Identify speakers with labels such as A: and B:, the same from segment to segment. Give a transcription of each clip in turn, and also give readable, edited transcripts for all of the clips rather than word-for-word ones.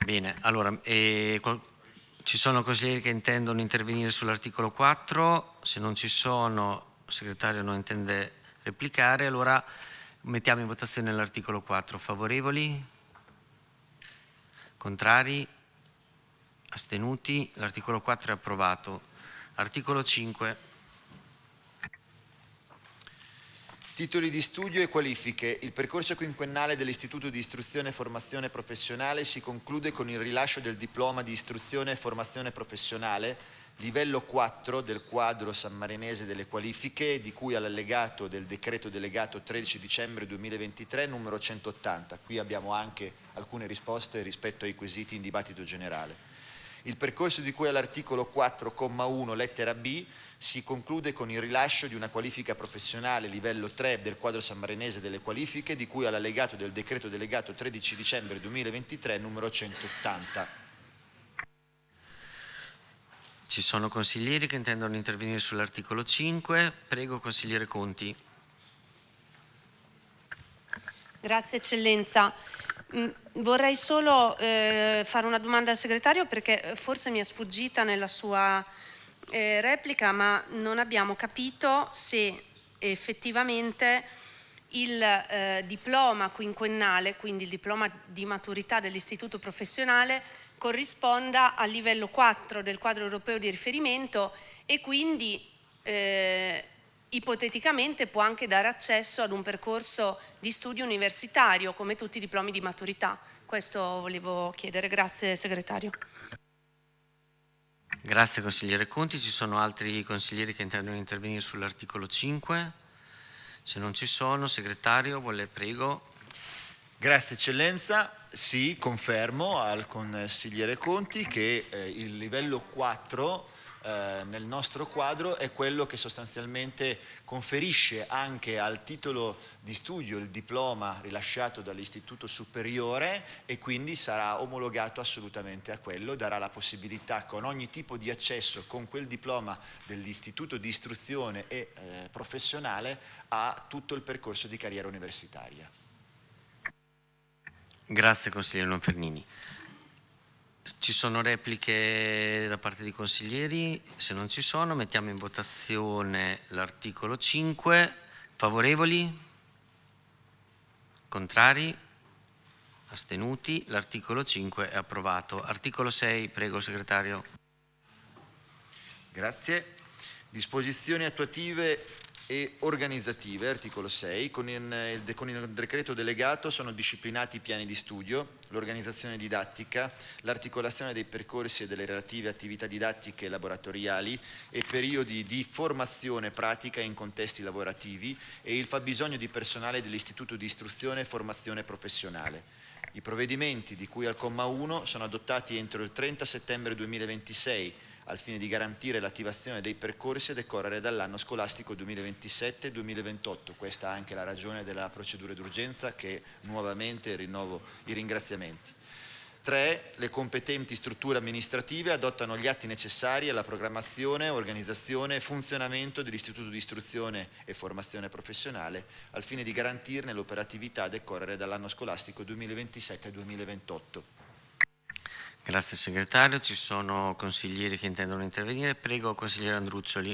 A: Bene, allora, ci sono consiglieri che intendono intervenire sull'articolo 4, se non ci sono, il segretario non intende replicare, allora mettiamo in votazione l'articolo 4. Favorevoli? Contrari? Astenuti? L'articolo 4 è approvato. Articolo 5.
B: Titoli di studio e qualifiche. Il percorso quinquennale dell'Istituto di Istruzione e Formazione Professionale si conclude con il rilascio del diploma di istruzione e formazione professionale, livello 4 del quadro sammarinese delle qualifiche, di cui all'allegato del decreto delegato 13 dicembre 2023 numero 180. Qui abbiamo anche alcune risposte rispetto ai quesiti in dibattito generale. Il percorso di cui all'articolo 4,1 lettera B si conclude con il rilascio di una qualifica professionale livello 3 del quadro sammarinese delle qualifiche, di cui all'allegato del decreto delegato 13 dicembre 2023 numero 180.
A: Ci sono consiglieri che intendono intervenire sull'articolo 5. Prego, consigliere Conti.
C: Grazie Eccellenza. Vorrei solo fare una domanda al segretario, perché forse mi è sfuggita nella sua replica, ma non abbiamo capito se effettivamente il diploma quinquennale, quindi il diploma di maturità dell'istituto professionale, corrisponda al livello 4 del quadro europeo di riferimento e quindi ipoteticamente può anche dare accesso ad un percorso di studio universitario come tutti i diplomi di maturità. Questo volevo chiedere. Grazie segretario.
A: Grazie consigliere Conti. Ci sono altri consiglieri che intendono intervenire sull'articolo 5? Se non ci sono, segretario, prego.
B: Grazie Eccellenza. Sì, confermo al consigliere Conti che il livello 4 nel nostro quadro è quello che sostanzialmente conferisce anche al titolo di studio il diploma rilasciato dall'Istituto Superiore e quindi sarà omologato assolutamente a quello, darà la possibilità con ogni tipo di accesso con quel diploma dell'Istituto di Istruzione e professionale a tutto il percorso di carriera universitaria.
A: Grazie consigliere Lonfernini. Ci sono repliche da parte dei consiglieri? Se non ci sono, mettiamo in votazione l'articolo 5. Favorevoli? Contrari? Astenuti? L'articolo 5 è approvato. Articolo 6, prego segretario.
B: Grazie. Disposizioni attuative e organizzative, articolo 6, con il decreto delegato sono disciplinati i piani di studio, l'organizzazione didattica, l'articolazione dei percorsi e delle relative attività didattiche e laboratoriali e periodi di formazione pratica in contesti lavorativi e il fabbisogno di personale dell'Istituto di Istruzione e Formazione Professionale. I provvedimenti di cui al comma 1 sono adottati entro il 30 settembre 2026 al fine di garantire l'attivazione dei percorsi a decorrere dall'anno scolastico 2027-2028. Questa è anche la ragione della procedura d'urgenza, che nuovamente rinnovo i ringraziamenti. 3. Le competenti strutture amministrative adottano gli atti necessari alla programmazione, organizzazione e funzionamento dell'Istituto di Istruzione e Formazione Professionale al fine di garantirne l'operatività a decorrere dall'anno scolastico 2027-2028.
A: Grazie segretario. Ci sono consiglieri che intendono intervenire. Prego consigliere Andruccioli.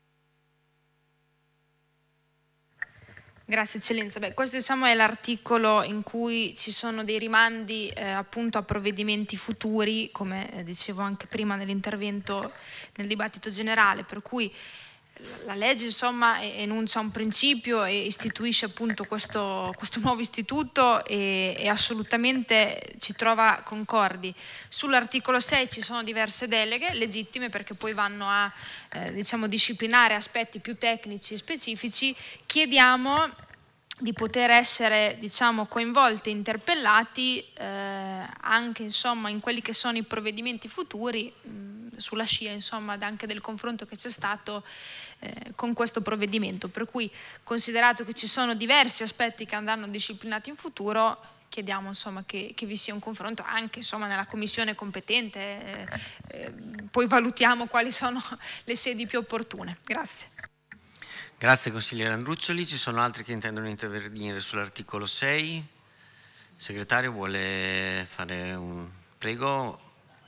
D: Grazie Eccellenza. Questo è l'articolo in cui ci sono dei rimandi appunto a provvedimenti futuri, come dicevo anche prima nell'intervento nel dibattito generale, per cui la legge enuncia un principio e istituisce appunto questo nuovo istituto e assolutamente ci trova concordi. Sull'articolo 6 ci sono diverse deleghe legittime, perché poi vanno a disciplinare aspetti più tecnici e specifici. Chiediamo di poter essere coinvolti e interpellati anche in quelli che sono i provvedimenti futuri, sulla scia anche del confronto che c'è stato con questo provvedimento, per cui, considerato che ci sono diversi aspetti che andranno disciplinati in futuro, chiediamo che vi sia un confronto anche nella commissione competente, poi valutiamo quali sono le sedi più opportune. Grazie.
A: Grazie consigliere Andruccioli. Ci sono altri che intendono intervenire sull'articolo 6? Il segretario vuole fare Prego.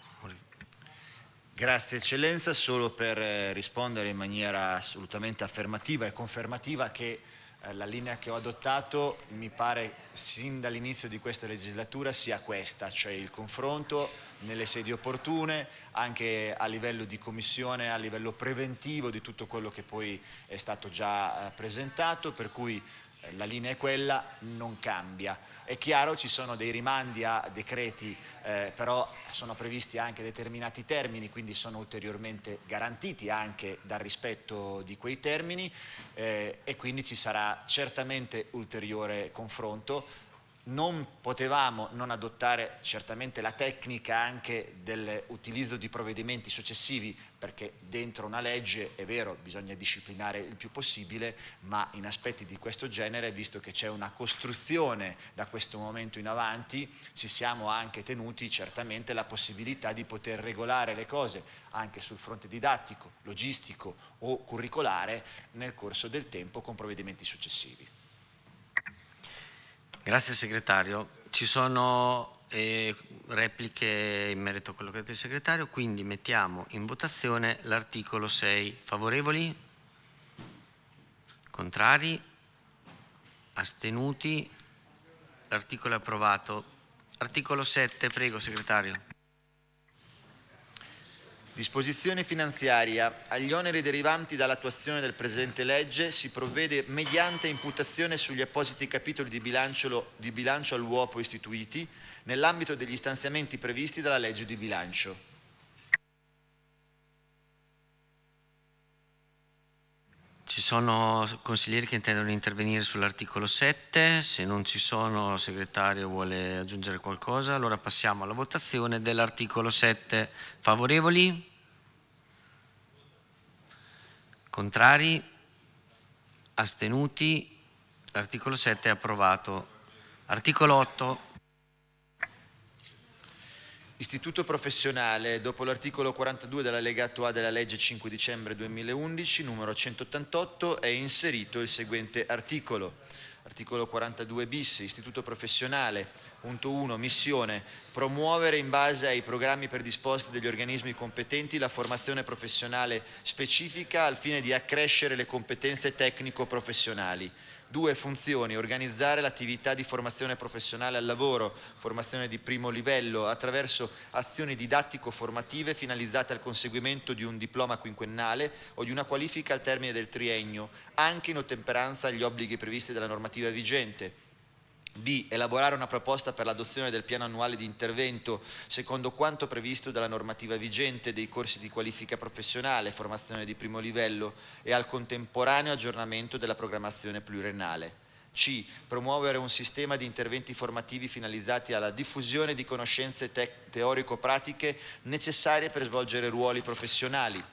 B: Grazie Eccellenza, solo per rispondere in maniera assolutamente affermativa e confermativa che la linea che ho adottato mi pare sin dall'inizio di questa legislatura sia questa, cioè il confronto nelle sedi opportune, anche a livello di commissione, a livello preventivo di tutto quello che poi è stato già presentato, per cui la linea è quella, non cambia. È chiaro, ci sono dei rimandi a decreti, però sono previsti anche determinati termini, quindi sono ulteriormente garantiti anche dal rispetto di quei termini e quindi ci sarà certamente ulteriore confronto. Non potevamo non adottare certamente la tecnica anche dell'utilizzo di provvedimenti successivi, perché dentro una legge, è vero, bisogna disciplinare il più possibile, ma in aspetti di questo genere, visto che c'è una costruzione da questo momento in avanti, ci siamo anche tenuti certamente la possibilità di poter regolare le cose anche sul fronte didattico, logistico o curricolare nel corso del tempo con provvedimenti successivi.
A: Grazie segretario. Ci sono repliche in merito a quello che ha detto il segretario, quindi mettiamo in votazione l'articolo 6. Favorevoli? Contrari? Astenuti? L'articolo è approvato. Articolo 7, prego segretario.
B: Disposizione finanziaria. Agli oneri derivanti dall'attuazione del presente legge si provvede mediante imputazione sugli appositi capitoli di bilancio all'uopo istituiti nell'ambito degli stanziamenti previsti dalla legge di bilancio.
A: Ci sono consiglieri che intendono intervenire sull'articolo 7, se non ci sono, il segretario vuole aggiungere qualcosa, allora passiamo alla votazione dell'articolo 7. Favorevoli? Contrari? Astenuti? L'articolo 7 è approvato. Articolo 8.
B: Istituto professionale. Dopo l'articolo 42 dell'allegato A della legge 5 dicembre 2011, numero 188, è inserito il seguente articolo. Articolo 42 bis. Istituto professionale. Punto 1. Missione. Promuovere in base ai programmi predisposti dagli organismi competenti la formazione professionale specifica al fine di accrescere le competenze tecnico-professionali. 2. Funzioni. Organizzare l'attività di formazione professionale al lavoro, formazione di primo livello, attraverso azioni didattico-formative finalizzate al conseguimento di un diploma quinquennale o di una qualifica al termine del triennio, anche in ottemperanza agli obblighi previsti dalla normativa vigente. B. Elaborare una proposta per l'adozione del piano annuale di intervento secondo quanto previsto dalla normativa vigente dei corsi di qualifica professionale, formazione di primo livello e al contemporaneo aggiornamento della programmazione pluriennale. C. Promuovere un sistema di interventi formativi finalizzati alla diffusione di conoscenze teorico-pratiche necessarie per svolgere ruoli professionali.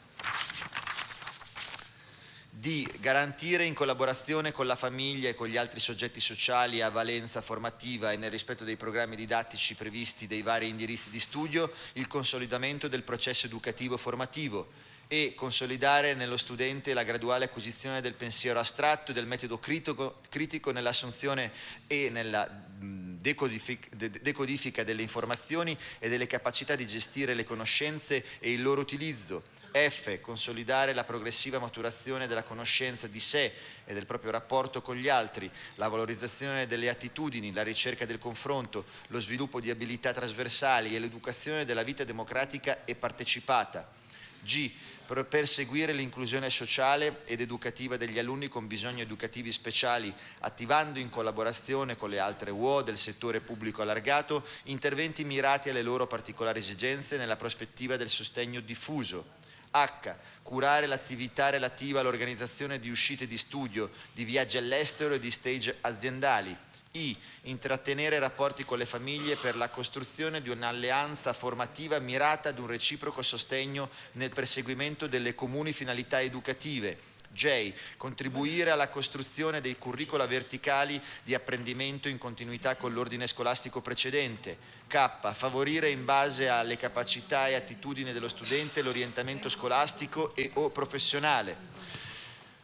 B: D. Garantire in collaborazione con la famiglia e con gli altri soggetti sociali a valenza formativa e nel rispetto dei programmi didattici previsti dei vari indirizzi di studio il consolidamento del processo educativo formativo e consolidare nello studente la graduale acquisizione del pensiero astratto e del metodo critico nell'assunzione e nella decodifica delle informazioni e delle capacità di gestire le conoscenze e il loro utilizzo. F. Consolidare la progressiva maturazione della conoscenza di sé e del proprio rapporto con gli altri, la valorizzazione delle attitudini, la ricerca del confronto, lo sviluppo di abilità trasversali e l'educazione della vita democratica e partecipata. G. Perseguire l'inclusione sociale ed educativa degli alunni con bisogni educativi speciali, attivando in collaborazione con le altre UO del settore pubblico allargato interventi mirati alle loro particolari esigenze nella prospettiva del sostegno diffuso. H. Curare l'attività relativa all'organizzazione di uscite di studio, di viaggi all'estero e di stage aziendali. I. Intrattenere rapporti con le famiglie per la costruzione di un'alleanza formativa mirata ad un reciproco sostegno nel perseguimento delle comuni finalità educative. J. Contribuire alla costruzione dei curricula verticali di apprendimento in continuità con l'ordine scolastico precedente. K. Favorire in base alle capacità e attitudini dello studente l'orientamento scolastico e o professionale.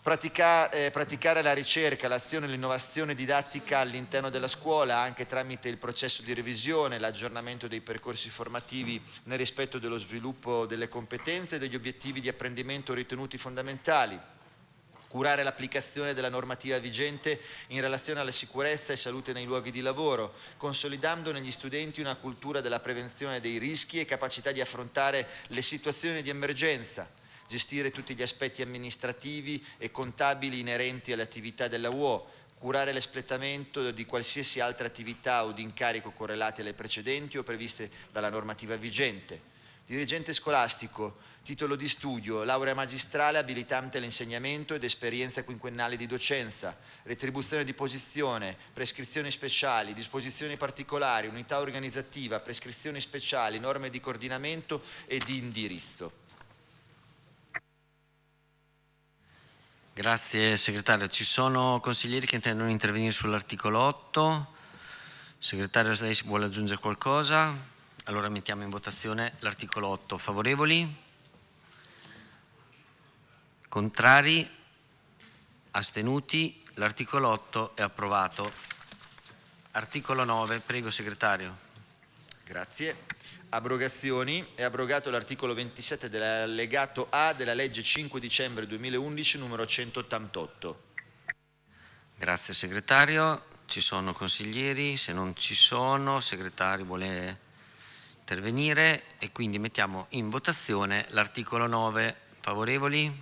B: praticare la ricerca, l'azione e l'innovazione didattica all'interno della scuola anche tramite il processo di revisione, l'aggiornamento dei percorsi formativi nel rispetto dello sviluppo delle competenze e degli obiettivi di apprendimento ritenuti fondamentali. Curare l'applicazione della normativa vigente in relazione alla sicurezza e salute nei luoghi di lavoro, consolidando negli studenti una cultura della prevenzione dei rischi e capacità di affrontare le situazioni di emergenza. Gestire tutti gli aspetti amministrativi e contabili inerenti alle attività della UO, curare l'espletamento di qualsiasi altra attività o di incarico correlati alle precedenti o previste dalla normativa vigente. Dirigente scolastico, titolo di studio, laurea magistrale abilitante all'insegnamento ed esperienza quinquennale di docenza, retribuzione di posizione, prescrizioni speciali, disposizioni particolari, unità organizzativa, prescrizioni speciali, norme di coordinamento e di indirizzo.
A: Grazie segretario. Ci sono consiglieri che intendono intervenire sull'articolo 8. Segretario, lei si vuole aggiungere qualcosa? Allora mettiamo in votazione l'articolo 8. Favorevoli? Contrari? Astenuti? L'articolo 8 è approvato. Articolo 9, prego segretario.
B: Grazie. Abrogazioni. È abrogato l'articolo 27 dell'allegato A della legge 5 dicembre 2011 numero 188.
A: Grazie segretario. Ci sono consiglieri? Se non ci sono, segretario vuole intervenire e quindi mettiamo in votazione l'articolo 9. Favorevoli?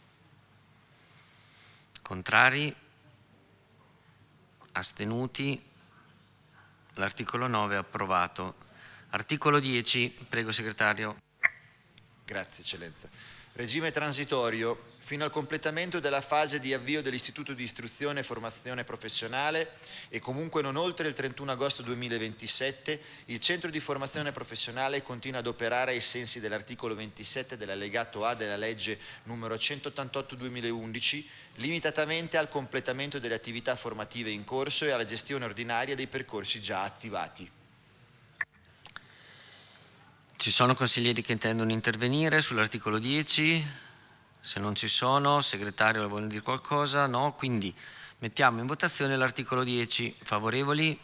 A: Contrari? Astenuti? L'articolo 9 è approvato. Articolo 10, prego segretario.
B: Grazie eccellenza. Regime transitorio. Fino al completamento della fase di avvio dell'Istituto di Istruzione e Formazione Professionale e comunque non oltre il 31 agosto 2027, il Centro di Formazione Professionale continua ad operare ai sensi dell'articolo 27 dell'allegato A della legge numero 188-2011, limitatamente al completamento delle attività formative in corso e alla gestione ordinaria dei percorsi già attivati.
A: Ci sono consiglieri che intendono intervenire sull'articolo 10? Se non ci sono, segretario vuole dire qualcosa? No, quindi mettiamo in votazione l'articolo 10. Favorevoli?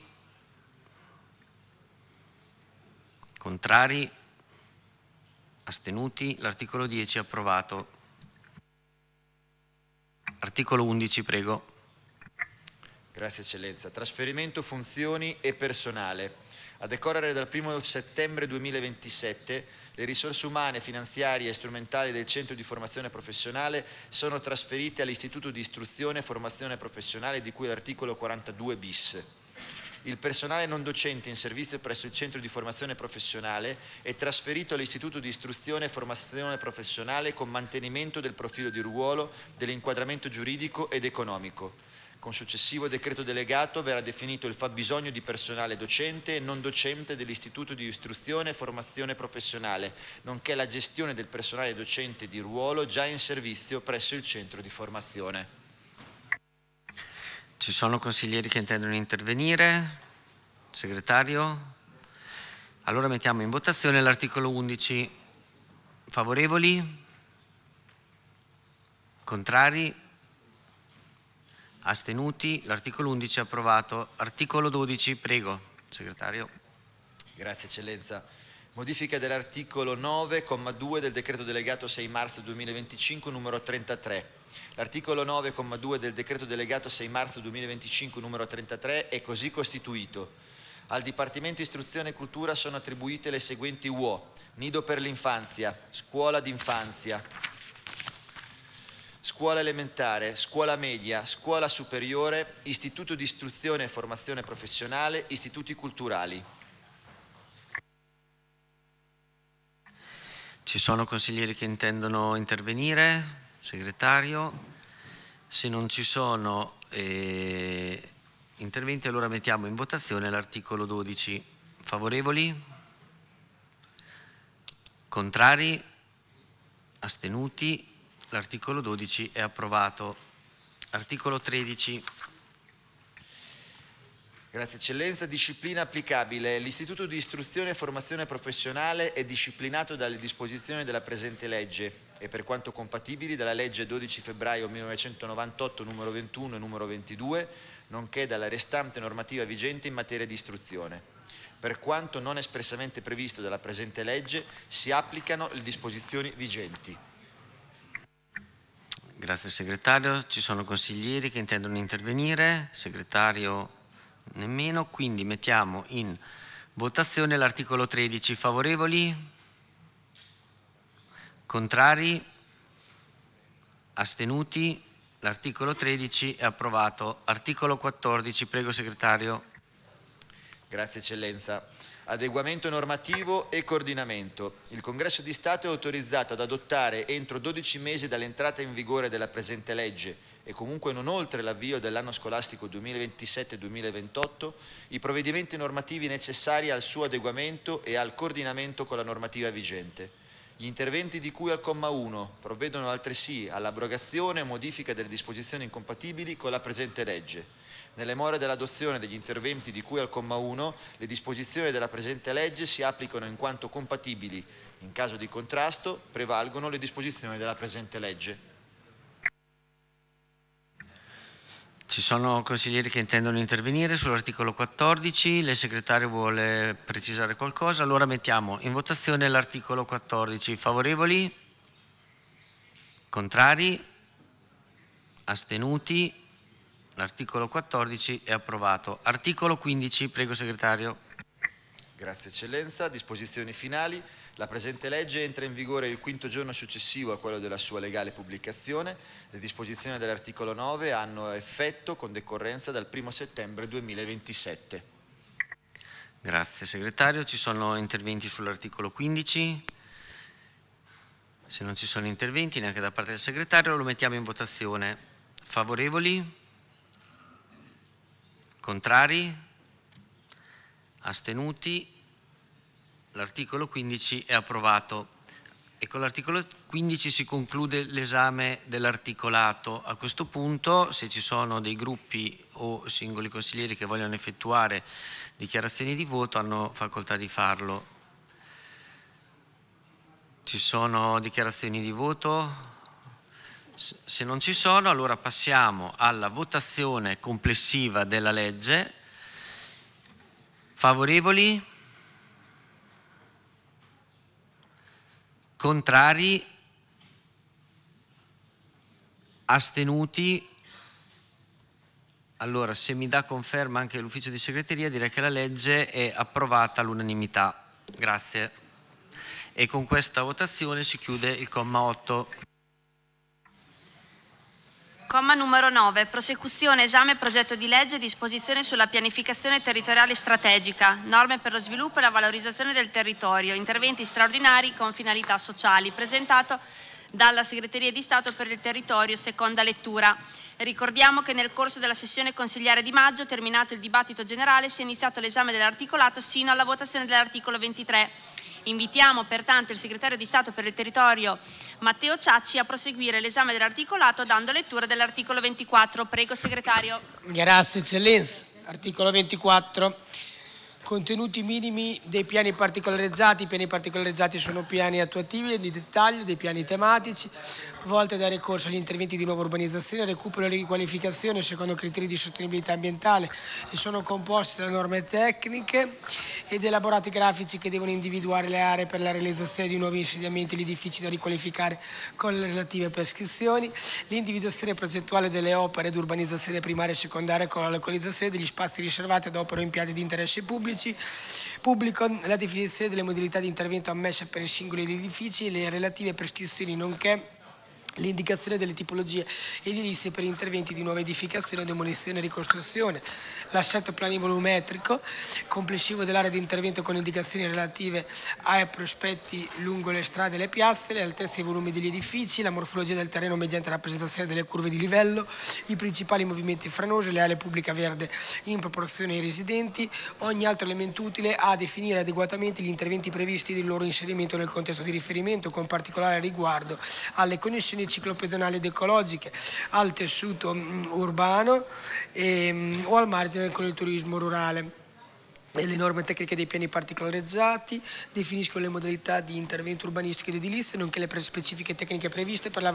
A: Contrari? Astenuti? L'articolo 10 è approvato. Articolo 11, prego.
B: Grazie eccellenza. Trasferimento funzioni e personale. A decorrere dal 1 settembre 2027 le risorse umane, finanziarie e strumentali del Centro di Formazione Professionale sono trasferite all'Istituto di Istruzione e Formazione Professionale di cui all'articolo 42 bis. Il personale non docente in servizio presso il Centro di Formazione Professionale è trasferito all'Istituto di Istruzione e Formazione Professionale con mantenimento del profilo di ruolo, dell'inquadramento giuridico ed economico. Con successivo decreto delegato verrà definito il fabbisogno di personale docente e non docente dell'Istituto di Istruzione e Formazione Professionale, nonché la gestione del personale docente di ruolo già in servizio presso il centro di formazione.
A: Ci sono consiglieri che intendono intervenire? Segretario? Allora mettiamo in votazione l'articolo 11. Favorevoli? Contrari? Astenuti? L'articolo 11 è approvato. Articolo 12, prego, segretario.
B: Grazie eccellenza. Modifica dell'articolo 9, comma 2 del decreto delegato 6 marzo 2025 numero 33. L'articolo 9, comma 2 del decreto delegato 6 marzo 2025 numero 33 è così costituito. Al Dipartimento Istruzione e Cultura sono attribuite le seguenti UO: Nido per l'infanzia, Scuola d'infanzia, Scuola elementare, scuola media, scuola superiore, istituto di istruzione e formazione professionale, istituti culturali.
A: Ci sono consiglieri che intendono intervenire? Segretario? Se non ci sono interventi, allora mettiamo in votazione l'articolo 12. Favorevoli? Contrari? Astenuti? L'articolo 12 è approvato. Articolo 13.
B: Grazie eccellenza. Disciplina applicabile. L'Istituto di Istruzione e Formazione Professionale è disciplinato dalle disposizioni della presente legge. e per quanto compatibili dalla legge 12 febbraio 1998 numero 21 e numero 22, nonché dalla restante normativa vigente in materia di istruzione. Per quanto non espressamente previsto dalla presente legge, si applicano le disposizioni vigenti.
A: Grazie segretario. Ci sono consiglieri che intendono intervenire? Segretario nemmeno, quindi mettiamo in votazione l'articolo 13. Favorevoli? Contrari? Astenuti? L'articolo 13 è approvato. Articolo 14, prego segretario.
B: Grazie Eccellenza. Adeguamento normativo e coordinamento. Il Congresso di Stato è autorizzato ad adottare entro 12 mesi dall'entrata in vigore della presente legge e comunque non oltre l'avvio dell'anno scolastico 2027-2028 i provvedimenti normativi necessari al suo adeguamento e al coordinamento con la normativa vigente. Gli interventi di cui al comma 1 provvedono altresì all'abrogazione o modifica delle disposizioni incompatibili con la presente legge. Nelle more dell'adozione degli interventi di cui al comma 1, le disposizioni della presente legge si applicano in quanto compatibili. In caso di contrasto, prevalgono le disposizioni della presente legge.
A: Ci sono consiglieri che intendono intervenire sull'articolo 14, lei segretario vuole precisare qualcosa? Allora mettiamo in votazione l'articolo 14. Favorevoli? Contrari? Astenuti? L'articolo 14 è approvato. Articolo 15, prego segretario.
B: Grazie Eccellenza. Disposizioni finali. La presente legge entra in vigore il quinto giorno successivo a quello della sua legale pubblicazione. Le disposizioni dell'articolo 9 hanno effetto con decorrenza dal 1 settembre 2027.
A: Grazie segretario. Ci sono interventi sull'articolo 15? Se non ci sono interventi neanche da parte del segretario lo mettiamo in votazione. Favorevoli? Contrari? Astenuti? L'articolo 15 è approvato e con l'articolo 15 si conclude l'esame dell'articolato. A questo punto, se ci sono dei gruppi o singoli consiglieri che vogliono effettuare dichiarazioni di voto, hanno facoltà di farlo. Ci sono dichiarazioni di voto? Se non ci sono, allora passiamo alla votazione complessiva della legge. Favorevoli? Contrari? Astenuti? Allora, se mi dà conferma anche l'ufficio di segreteria, direi che la legge è approvata all'unanimità. Grazie. E con questa votazione si chiude il comma 8.
E: Comma numero 9. Prosecuzione, esame, progetto di legge, disposizione sulla pianificazione territoriale strategica, norme per lo sviluppo e la valorizzazione del territorio, interventi straordinari con finalità sociali, presentato dalla Segreteria di Stato per il Territorio, seconda lettura. Ricordiamo che nel corso della sessione consigliare di maggio, terminato il dibattito generale, si è iniziato l'esame dell'articolato sino alla votazione dell'articolo 23. Invitiamo pertanto il Segretario di Stato per il Territorio Matteo Ciacci a proseguire l'esame dell'articolato dando lettura dell'articolo 24. Prego Segretario.
F: Grazie Eccellenza. Articolo 24. Contenuti minimi dei piani particolarizzati. I piani particolarizzati sono piani attuativi e di dettaglio dei piani tematici volti a dare corso agli interventi di nuova urbanizzazione, recupero e riqualificazione secondo criteri di sostenibilità ambientale e sono composti da norme tecniche ed elaborati grafici che devono individuare le aree per la realizzazione di nuovi insediamenti e gli edifici da riqualificare con le relative prescrizioni, l'individuazione progettuale delle opere di urbanizzazione primaria e secondaria con la localizzazione degli spazi riservati ad opere o impianti di interesse pubblico, la definizione delle modalità di intervento ammesse per i singoli edifici e le relative prescrizioni, nonché l'indicazione delle tipologie edilizie per interventi di nuova edificazione, demolizione e ricostruzione, l'assetto planivolumetrico complessivo dell'area di intervento con indicazioni relative ai prospetti lungo le strade e le piazze, le altezze e i volumi degli edifici, la morfologia del terreno mediante rappresentazione delle curve di livello, i principali movimenti franosi, le aree pubbliche verde in proporzione ai residenti, ogni altro elemento utile a definire adeguatamente gli interventi previsti del loro inserimento nel contesto di riferimento, con particolare riguardo alle connessioni ciclopedonali ed ecologiche, al tessuto urbano o al margine con il turismo rurale. e le norme tecniche dei piani particolarizzati, definiscono le modalità di intervento urbanistico ed edilizio, nonché le specifiche tecniche previste per la